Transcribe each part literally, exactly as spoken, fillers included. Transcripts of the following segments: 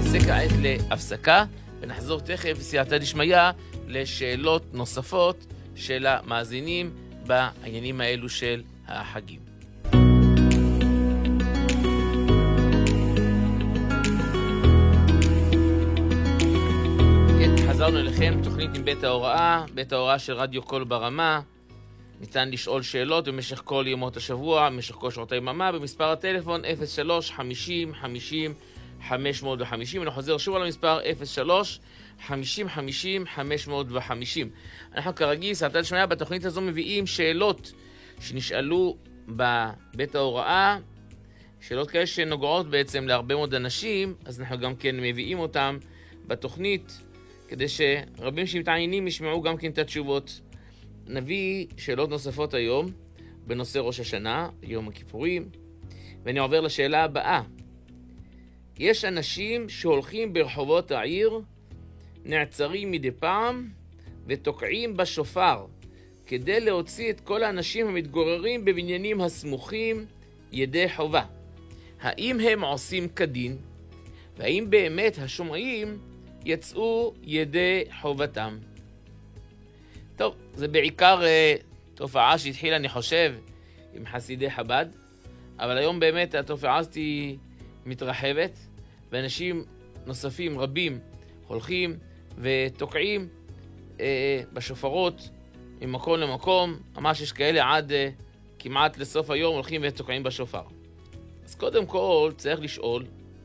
נעשה כעת להפסקה, ונחזור תכף בסייעתא דשמיא לשאלות נוספות של המאזינים בעניינים האלו של החגים. כן, חזרנו אליכם, תוכנית עם בית ההוראה, בית ההוראה של רדיו קול ברמה. ניתן לשאול שאלות במשך כל ימות השבוע, במשך כל שעות היממה, במספר הטלפון אפס שלוש חמישים חמישים חמש מאות וחמישים. אני חוזר שוב על המספר אפס שלוש חמישים חמישים חמש מאות וחמישים. אנחנו כרגיל, סייעתא דשמיא, בתוכנית הזו מביאים שאלות שנשאלו בבית ההוראה, שאלות כאלה שנוגעות בעצם להרבה מאוד אנשים, אז אנחנו גם כן מביאים אותם בתוכנית, כדי שרבים שמתעניינים ישמעו גם כן את התשובות. נביא שאלות נוספות היום בנושא ראש השנה, יום הכיפורים, ואני עובר לשאלה הבאה. יש אנשים שהולכים ברחובות העיר, נעצרים מדי פעם ותוקעים בשופר כדי להוציא את כל האנשים המתגוררים בבניינים הסמוכים ידי חובה. האם הם עושים כדין? והאם באמת השומעים יצאו ידי חובתם? טוב, זה בעיקר uh, תופעה שהתחילה, אני חושב, עם חסידי חב"ד, אבל היום באמת התופעה הזאת מתרחבת, ואנשים נוספים רבים הולכים ותוקעים uh, בשופרות ממקום למקום, ממש יש כאלה עד uh, כמעט לסוף היום הולכים ותוקעים בשופר. אז קודם כל צריך לשאול,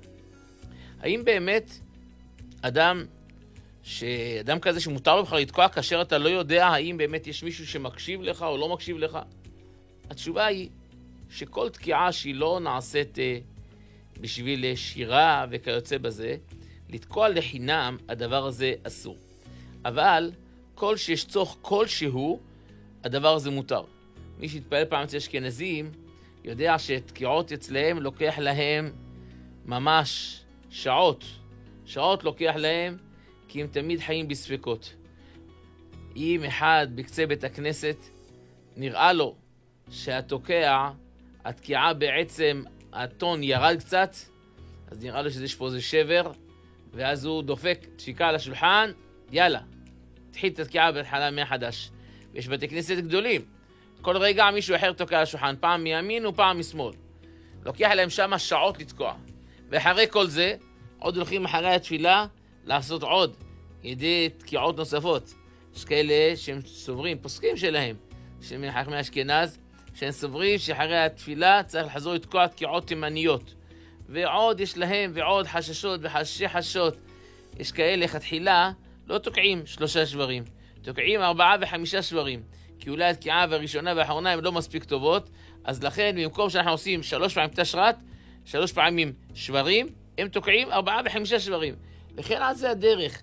האם באמת אדם שאדם כזה שמותר לך לתקוע כאשר אתה לא יודע האם באמת יש מישהו שמקשיב לך או לא מקשיב לך? התשובה היא שכל תקיעה שהיא לא נעשית בשביל שירה וכיוצא בזה, לתקוע לחינם הדבר הזה אסור. אבל כל שיש צורך כלשהו, הדבר הזה מותר. מי שהתפעל פעם אצל אשכנזים יודע שתקיעות אצלהם לוקח להם ממש שעות. שעות לוקח להם, כי הם תמיד חיים בספקות. אם אחד בקצה בית הכנסת נראה לו שהתוקע, התקיעה בעצם, הטון ירד קצת, אז נראה לו שיש פה איזה שבר, ואז הוא דופק דפיקה על השולחן, יאללה, תחיל את התקיעה בהתחלה מחדש. ויש בתי כנסת גדולים. כל רגע מישהו אחר תוקע על השולחן, פעם מימין ופעם משמאל. לוקח להם שם שעות לתקוע. ואחרי כל זה, עוד הולכים אחרי התפילה לעשות עוד ידי תקיעות נוספות. יש כאלה שהם סוברים, פוסקים שלהם, שמחכמי אשכנז, שהם סוברים שאחרי התפילה צריך לחזור לתקוע תקיעות תימניות. ועוד יש להם ועוד חששות וחששי חששות. יש כאלה כתחילה לא תוקעים שלושה שברים, תוקעים ארבעה וחמישה שברים. כי אולי התקיעה הראשונה והאחרונה הן לא מספיק טובות, אז לכן במקום שאנחנו עושים שלוש פעמים תשרת, שלוש פעמים שברים, הם תוקעים ארבעה וחמישה שברים. וכן על זה הדרך.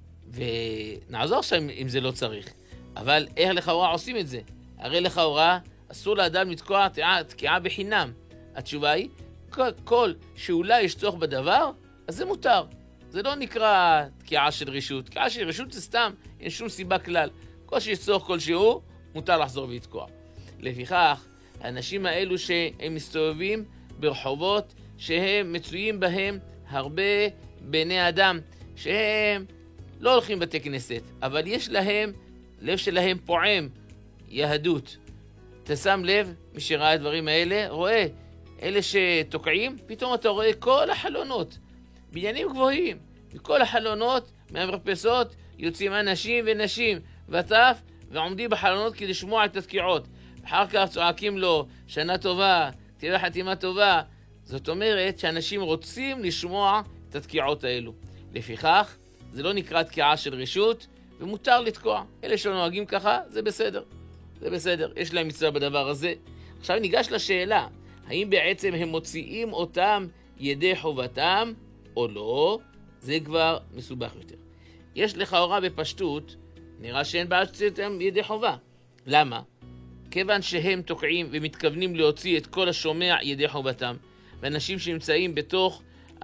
ונעזור שם אם זה לא צריך. אבל איך לכאורה עושים את זה? הרי לכאורה אסור לאדם לתקוע תקיעה בחינם. התשובה היא, כל, כל שאולי יש צורך בדבר, אז זה מותר. זה לא נקרא תקיעה של רשות. תקיעה של רשות זה סתם, אין שום סיבה כלל. כל שיש צורך כלשהו, מותר לחזור ולתקוע. לפיכך, האנשים האלו שהם מסתובבים ברחובות, שהם מצויים בהם הרבה בני אדם, שהם לא הולכים בתי כנסת, אבל יש להם, לב שלהם פועם יהדות. אתה שם לב, מי שראה את הדברים האלה, רואה, אלה שתוקעים, פתאום אתה רואה כל החלונות, בניינים גבוהים, מכל החלונות, מהמרפסות, יוצאים אנשים ונשים, וטף, ועומדים בחלונות כדי לשמוע את התקיעות. אחר כך צועקים לו, שנה טובה, תראה חתימה טובה. זאת אומרת שאנשים רוצים לשמוע את התקיעות האלו. לפיכך, זה לא נקרא תקיעה של רשות, ומותר לתקוע. אלה שנוהגים ככה, זה בסדר. זה בסדר, יש להם מצווה בדבר הזה. עכשיו ניגש לשאלה, האם בעצם הם מוציאים אותם ידי חובתם או לא? זה כבר מסובך יותר. יש לכאורה בפשטות, נראה שאין בעיה שתוציא אותם ידי חובה. למה? כיוון שהם תוקעים ומתכוונים להוציא את כל השומע ידי חובתם, ואנשים שנמצאים בתוך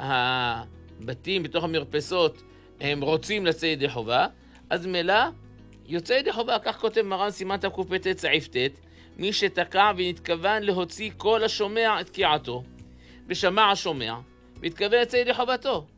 הבתים, בתוך המרפסות, הם רוצים לצאת ידי חובה, אז מלא יוצא ידי חובה, כך כותב מרן סימן תקפ"ט סעיף ט', מי שתקע ונתכוון להוציא כל השומע את תקיעתו, ושמע השומע, והתכוון לצאת ידי חובתו.